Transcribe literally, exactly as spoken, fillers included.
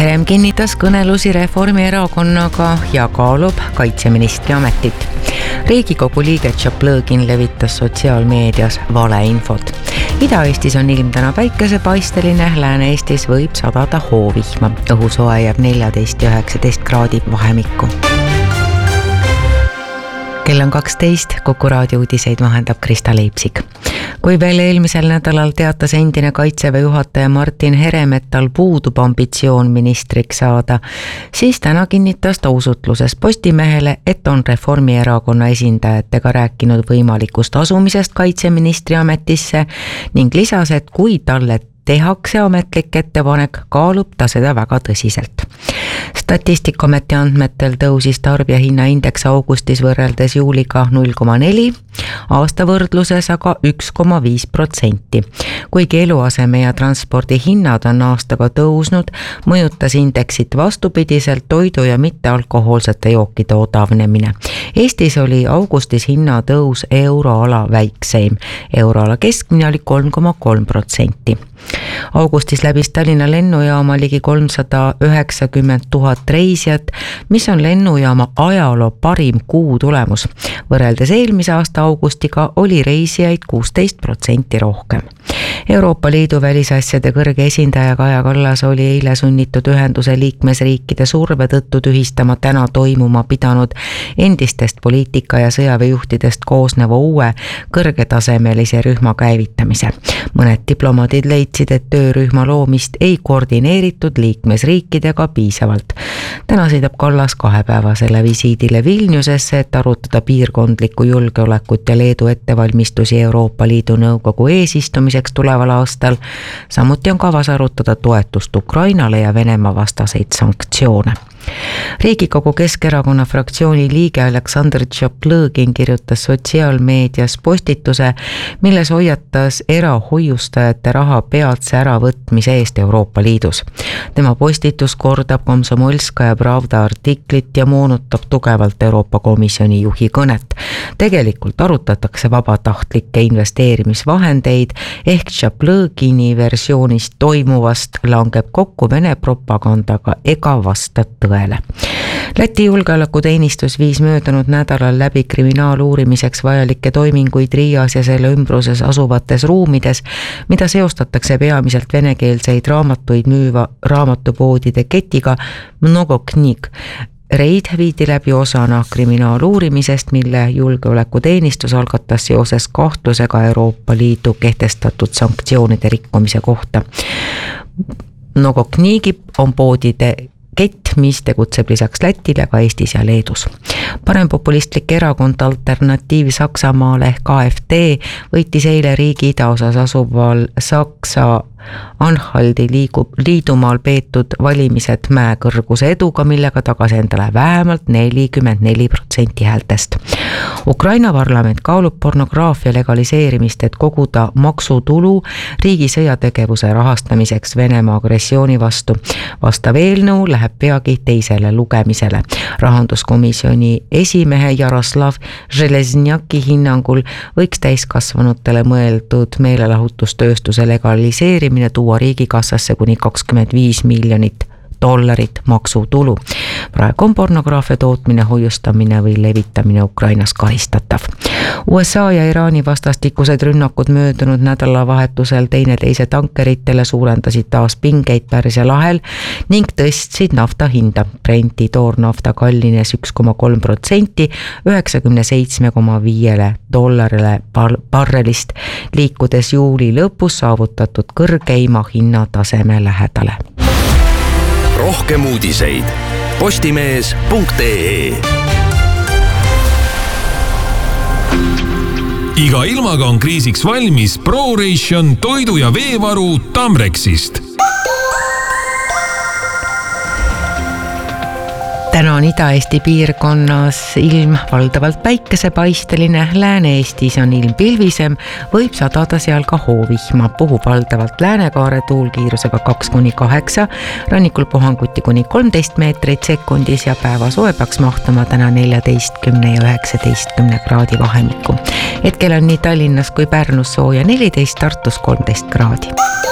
Herem kinnitas kõnelusi Reformierakonnaga ja kaalub kaitseministri ametit. Riigikogu liige Tšaplõgin levitas sotsiaalmeedias valeinfot. Ida-Eestis on ilm täna päikesepaisteline, Lääne-Eestis võib sadada hoovihma. Õhusoe jääb neliteist ja üheksateist kraadi vahemikku. Kell on kaksteist, Kuku raadio uudiseid vahendab Krista Leipsik. Kui veel eelmisel nädalal teatas endine kaitseväe juhataja Martin Herem, et tal puudub ambitsioon ministriks saada, siis täna kinnitas ta usutluses Postimehele, et on Reformierakonna esindajatega rääkinud võimalikust asumisest kaitseministri ametisse ning lisas, et kui talle tehakse ametlik ettepanek, kaalub ta seda väga tõsiselt. Statistikaameti andmetel tõusis tarbijahinnaindeks augustis võrreldes juuliga null koma neli, aasta võrdluses aga üks koma viis protsenti. Kuigi eluaseme ja transpordi hinnad on aastaga tõusnud, mõjutas indeksit vastupidiselt toidu ja mittealkohoolsete jookide odavnemine. Eestis oli augustis hinnatõus euroala väikseim. Euroala keskmine oli kolm koma kolm protsenti. Augustis läbis Tallinna lennujaama ligi kolmsada üheksakümmend tuhat reisijat, mis on lennujaama ajaloo parim kuu tulemus. Võrreldes eelmise aasta augustiga oli reisijaid kuusteist protsenti rohkem. Euroopa Liidu välisasjade kõrge esindaja Kaja Kallas oli eile sunnitud ühenduse liikmesriikide surve tõttu tühistama täna toimuma pidanud endistest poliitika- ja sõjaväejuhtidest koosneva uue kõrgetasemelise rühma käivitamise. Mõned diplomaadid leidsid, et töörühma loomist ei koordineeritud liikmesriikidega piisavalt. Täna sõidab Kallas kahepäevasele visiidile Vilniusesse, et arutada piirkondlikku julgeolekut ja Leedu ettevalmistusi Euroopa Liidu nõukogu eesistumiseks tuleval aastal. Samuti on kavas arutada toetust Ukrainale ja Venemaa vastaseid sanktsioone. Riigikogu Keskerakonna fraktsiooni liige Aleksandr Tšaplõgin kirjutas sotsiaalmeedias postituse, milles hoiatas erahoiustajate raha peatse äravõtmise eest Euroopa Liidus. Tema postitus kordab Komsomolska ja Pravda artiklit ja moonutab tugevalt Euroopa Komisjoni juhi kõnet. Tegelikult arutatakse vabatahtlikke investeerimisvahendeid ehk Tšaplõgini versioonist toimuvast langeb kokku Vene propagandaga ega vasta tõele. Läti julgeolekuteenistus viis möödunud nädalal läbi kriminaaluurimiseks vajalikke toiminguid Riias ja selle ümbruses asuvates ruumides, mida seostatakse peamiselt venekeelseid raamatuid müüva raamatupoodide ketiga Mnogoknig. Reid viidi läbi osana kriminaaluurimisest, mille julgeolekuteenistus algatas seoses kahtlusega Euroopa Liidu kehtestatud sanktsioonide rikkumise kohta. Mnogoknigi on poodide kett, mis tegutseb lisaks Lätile ka Eestis ja Leedus. Parempopulistlik erakond Alternatiiv Saksamaale ehk A F D võitis eile riigi idaosas asuval Saksa Anhaldi liigub, liidumaal peetud valimised mäekõrguse eduga, millega tagas endale vähemalt nelikümmend neli protsenti häältest. Ukraina parlament kaalub pornograafia legaliseerimist, et koguda maksutulu riigi sõjategevuse rahastamiseks Venemaa agressiooni vastu. Vastav eelnõu läheb peagi teisele lugemisele. Rahanduskomisjoni esimehe Jaroslav Železniaki hinnangul võiks täiskasvanutele mõeldud meelelahutustööstuse legaliseerimine tuua riigikassasse kuni kakskümmend viis miljonit dollarit maksutulu. Praegu on pornograafia tootmine, hoiustamine või levitamine Ukrainas karistatav. U S A ja Iraani vastastikused rünnakud möödunud nädalavahetusel teineteise tankeritele suurendasid taas pingeid Pärsia lahel ning tõstsid nafta hinda. Brenti toornafta kallines üks koma kolm protsenti üheksakümne seitsme koma viis dollarile barrelist, liikudes juuli lõpus saavutatud kõrgeima hinnataseme lähedale. Rohkem uudiseid postimees punkt ee. Iga ilmaga on kriisiks valmis ProRation toidu- ja veevaru Tamrexist. Täna on Ida-Eesti piirkonnas ilm valdavalt päikesepaisteline, Lääne-Eestis on ilm pilvisem, võib sadada seal ka hoovihma, puhub valdavalt läänekaare tuulkiirusega kaks kuni kaheksa, rannikul puhanguti kuni kolmteist meetrit sekundis ja päevasoe peaks mahtuma täna neljateistkümne ja üheksateistkümne kraadi vahemikku. Hetkel on nii Tallinnas kui Pärnus sooja neliteist, Tartus kolmteist kraadi.